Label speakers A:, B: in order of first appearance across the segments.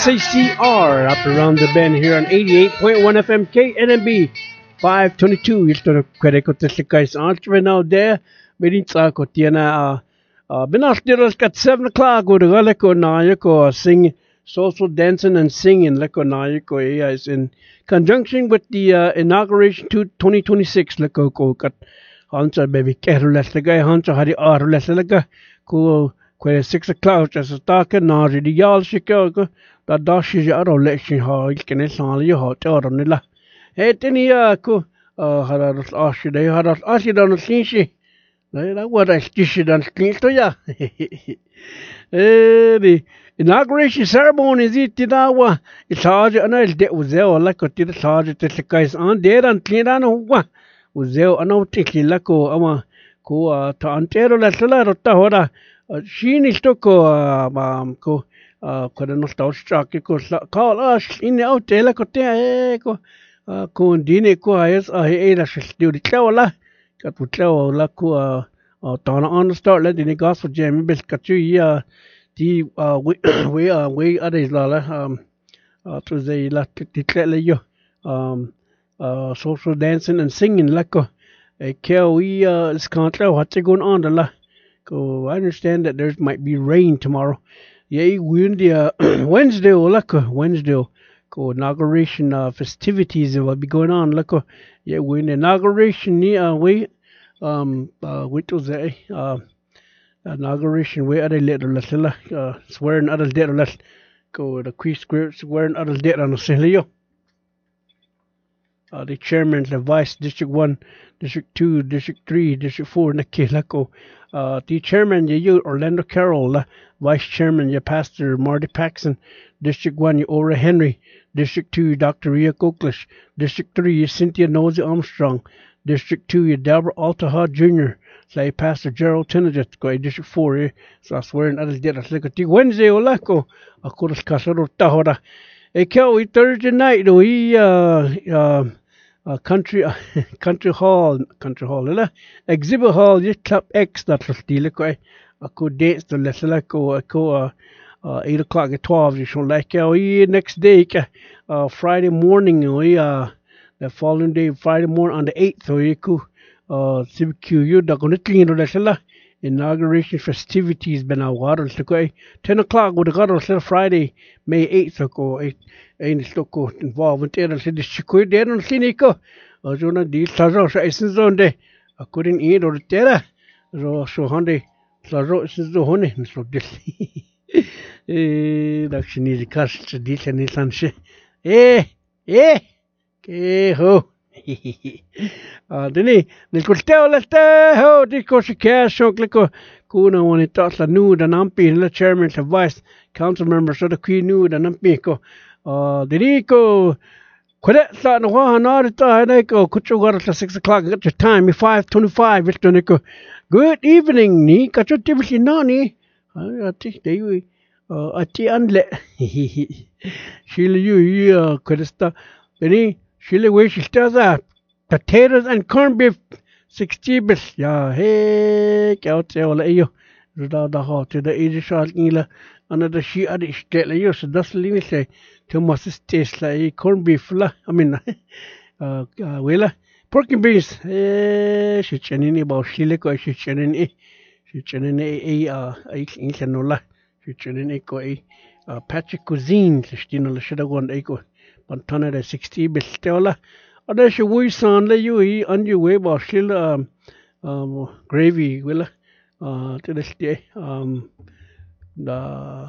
A: KSACR up around the bend here on 88.1 FM KNMB 522. Ito na kwede ko teslikay sa entrepreneur there. Benitsa ko tiana binasdiras kat 7 o'clock ko regale ko na ko sing social dancing and singing leko na ko is in conjunction with the inauguration to 2026 leko ko kat hansa baby kerulas lagay hansa hari arulas laga ko kwede 6 o'clock just start na ri yal shiko da dashi aro lection ha ikene sali ha toro nila etini ko harar ashide harar ashidan sinshi la wara stishidan kinto ya the inauguration ceremony is it dawa charge ana el de uzeo la ko tir charge te kais an der an tlina wa uzeo ana tikli la ko ama ko ta antero la sala rotta hora shini stoko ko kada no sta strake ko ka in out la ko te ko dine ko ayes e la shtiu di klawla ka putlaw la ko ta on start la dine gospel jam bel ka tu ya the we others la to the la tikle yo social dancing and singing la ko we is contra what's going on la ko I understand that there might be rain tomorrow yeah Wednesday la ko Wednesday ko inauguration festivities will be going on la ko yeah we in inauguration ni we which was inauguration we other little less swearing other little less go the quick swearing other little on the Silio. The chairman, the vice, District 1, District 2, District 3, District 4, Nakilako. The chairman, you Orlando Carroll, vice chairman, you Pastor Marty Paxson, District 1, you Ora Henry, District 2, Dr. Ria Koklish, District 3, you Cynthia Nosey Armstrong, District 2, you Deborah Altaha Jr., say Pastor Gerald Tennant, go District 4, so I swear in others did. I say, Wednesday, Olako, I could have Casaro Tahora. A Kelly Thursday night, we country hall, exhibit hall, just club X that was still I could dance the lesson like go 8 o'clock at 12, you should like next day, Friday morning, we the following day, Friday morning on the 8th, so you could CBQ, the Gonitling inauguration festivities been our water so 10 o'clock with the God Friday, May 8th, so go ain't still involved in the city chico there on Sinico or Zona di Sazo Essence on day. I couldn't eat or terra so Honda Sazo is the honey so this that she needs a cast this and this and she ho Dini, Nicoteo Leste, ho, Dico Cash, Shoklico, Kuna, when it talks a nude and umpy, and the chairman, the vice council members of the Queen nude and umpico. Dinico, Quadet, Satan, Wahanada, Nico, Kuchu got at 6 o'clock, get your time, 5:25, Victor Nico. Good evening, Ni, Kachutivisi Nani. I think they at the unlet. Sheila, you, Quedesta, Benny. Sheila, where she does that. Potatoes and corned beef, 60 bits. Yeah, hey, out there, all you. The hot to the 80 shot nila. Another she at it, so that's leaving say to my taste like corned beef. I mean, pork and beans. She chenini about Sheila, she chenini, Incanola, she chenini, Patrick cuisine, she should have gone echo. Pantana de 60 bits. Ada she we son la you on your way about still gravy will to this day the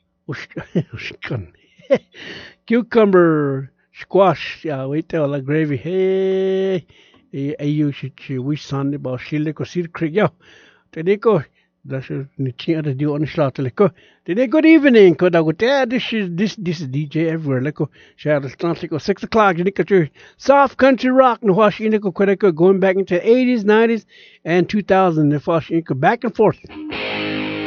A: cucumber squash we tell la gravy hey you should we son about still ko sir creek ya today ko that's nichi ada do on slot like today good evening ko da go this is DJ everywhere like share the like 6 o'clock you nika soft country rock no wash in going back into the 80s 90s and 2000 if wash back and forth